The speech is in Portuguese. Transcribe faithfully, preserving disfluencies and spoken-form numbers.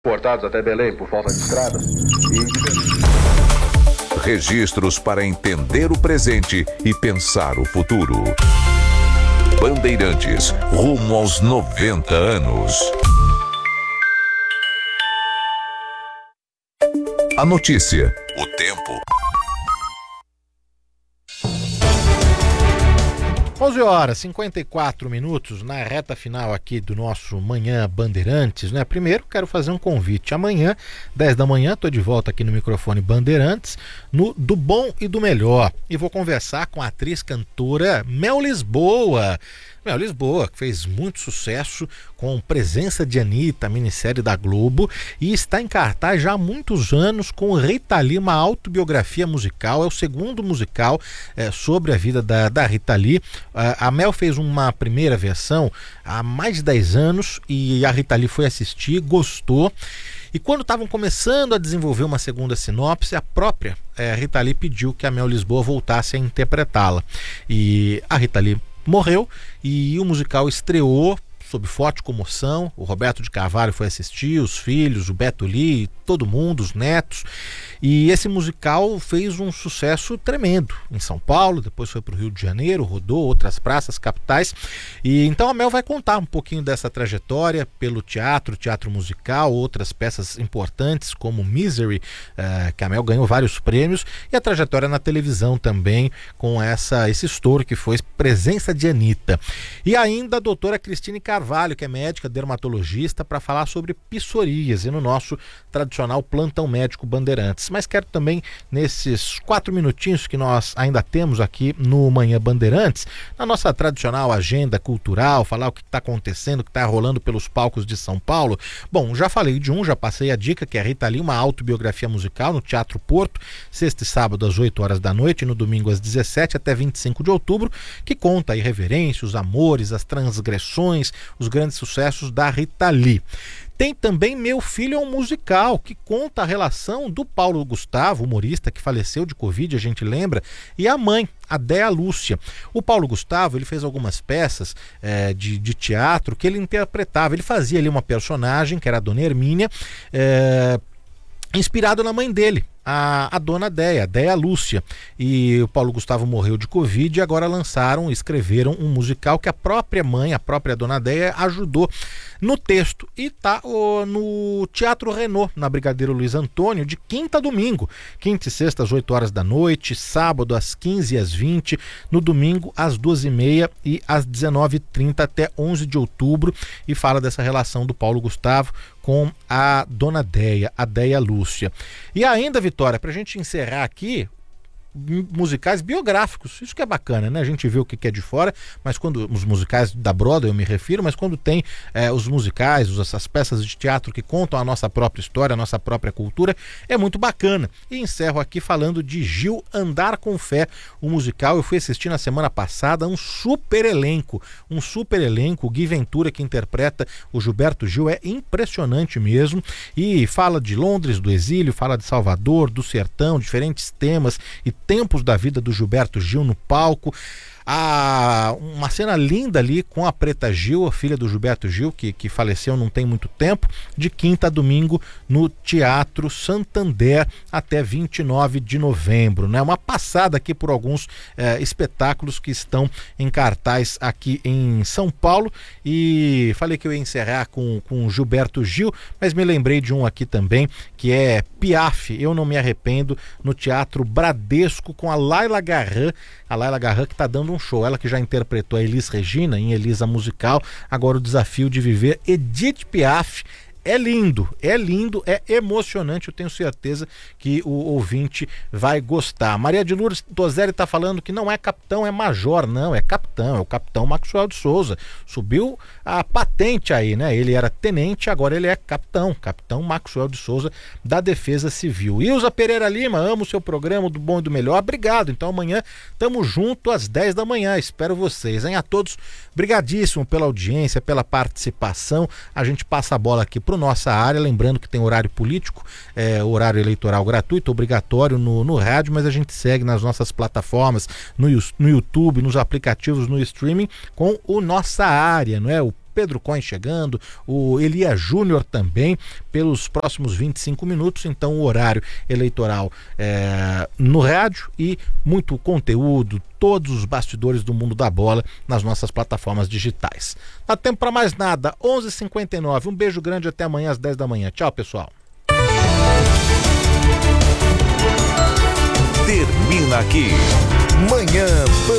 Portados até Belém por falta de estradas. E... Registros para entender o presente e pensar o futuro. Bandeirantes, rumo aos noventa anos. A notícia, o tempo. onze horas e cinquenta e quatro minutos na reta final aqui do nosso Manhã Bandeirantes, né? Primeiro quero fazer um convite. Amanhã, dez da manhã, estou de volta aqui no microfone Bandeirantes, no Do Bom e do Melhor. E vou conversar com a atriz cantora Mel Lisboa. Mel Lisboa, que fez muito sucesso com Presença de Anitta, minissérie da Globo, e está em cartaz já há muitos anos com Rita Lee, uma autobiografia musical. É o segundo musical é, sobre a vida da, da Rita Lee. A, a Mel fez uma primeira versão há mais de dez anos e a Rita Lee foi assistir, gostou. E quando estavam começando a desenvolver uma segunda sinopse, a própria é, Rita Lee pediu que a Mel Lisboa voltasse a interpretá-la. E a Rita Lee morreu e o musical estreou sob forte comoção. O Roberto de Carvalho foi assistir, os filhos, o Beto Lee, todo mundo, os netos. E esse musical fez um sucesso tremendo em São Paulo, depois foi para o Rio de Janeiro, rodou outras praças, capitais. E então a Mel vai contar um pouquinho dessa trajetória pelo teatro, teatro musical, outras peças importantes como Misery, uh, que a Mel ganhou vários prêmios, e a trajetória na televisão também com essa, esse estouro que foi Presença de Anitta. E ainda a doutora Cristine Carvalho, que é médica dermatologista, para falar sobre psoríase no nosso tradicional Plantão Médico Bandeirantes. Mas quero também, nesses quatro minutinhos que nós ainda temos aqui no Manhã Bandeirantes, na nossa tradicional agenda cultural, falar o que está acontecendo, o que está rolando pelos palcos de São Paulo. Bom, já falei de um, já passei a dica, que é a Rita Lee, uma autobiografia musical no Teatro Porto, sexta e sábado às oito horas da noite, e no domingo às dezessete até vinte e cinco de outubro, que conta a irreverência, os amores, as transgressões, os grandes sucessos da Rita Lee. Tem também Meu Filho é um Musical, que conta a relação do Paulo Gustavo, humorista que faleceu de Covid, a gente lembra, e a mãe, a Déa Lúcia. O Paulo Gustavo, ele fez algumas peças é, de, de teatro que ele interpretava. Ele fazia ali uma personagem, que era a Dona Hermínia, é, inspirado na mãe dele, a, a dona Déa, Déa Lúcia. E o Paulo Gustavo morreu de Covid e agora lançaram, escreveram um musical que a própria mãe, a própria dona Déa, ajudou no texto. E tá ó, no Teatro Renault, na Brigadeiro Luiz Antônio, de quinta a domingo. Quinta e sexta às oito horas da noite, sábado às quinze e às vinte, no domingo às duas e meia e às dezenove e trinta até onze de outubro. E fala dessa relação do Paulo Gustavo com a dona Déa, a Déa Lúcia. E ainda, Vitória, pra gente encerrar aqui, musicais biográficos, isso que é bacana, né? A gente vê o que é de fora, mas quando os musicais da Broadway eu me refiro, mas quando tem é, os musicais, essas peças de teatro que contam a nossa própria história, a nossa própria cultura, é muito bacana. E encerro aqui falando de Gil Andar com Fé, o musical. Eu fui assistir na semana passada, um super elenco, um super elenco. O Gui Ventura, que interpreta o Gilberto Gil, é impressionante mesmo, e fala de Londres, do exílio, fala de Salvador, do sertão, diferentes temas e tempos da vida do Gilberto Gil no palco. Ah, uma cena linda ali com a Preta Gil, a filha do Gilberto Gil, que, que faleceu não tem muito tempo, de quinta a domingo no Teatro Santander até vinte e nove de novembro, né? Uma passada aqui por alguns eh, espetáculos que estão em cartaz aqui em São Paulo. E falei que eu ia encerrar com, com Gilberto Gil, mas me lembrei de um aqui também, que é Piaf, Eu Não Me Arrependo, no Teatro Bradesco, com a Laila Garran, a Laila Garran que está dando um show, ela que já interpretou a Elis Regina em Elisa Musical, agora o desafio de viver Edith Piaf. É lindo, é lindo, é emocionante, eu tenho certeza que o ouvinte vai gostar. Maria de Lourdes Tozelli está falando que não é capitão, é major. Não, é capitão, é o capitão Maxwell de Souza. Subiu a patente aí, né? Ele era tenente, agora ele é capitão, capitão Maxwell de Souza da Defesa Civil. Ilza Pereira Lima, amo o seu programa do Bom e do Melhor, obrigado. Então amanhã estamos juntos às dez da manhã, espero vocês, hein? A todos, brigadíssimo pela audiência, pela participação. A gente passa a bola aqui para nossa área, lembrando que tem horário político, é, horário eleitoral gratuito, obrigatório no, no rádio, mas a gente segue nas nossas plataformas, no, no YouTube, nos aplicativos, no streaming, com o Nossa Área, não é? O Pedro Cohen chegando, o Elia Júnior também, pelos próximos vinte e cinco minutos. Então o horário eleitoral é, no rádio e muito conteúdo, todos os bastidores do mundo da bola nas nossas plataformas digitais. Não há tempo para mais nada, onze e cinquenta e nove, um beijo grande, até amanhã às dez da manhã. Tchau, pessoal. Termina aqui Manhã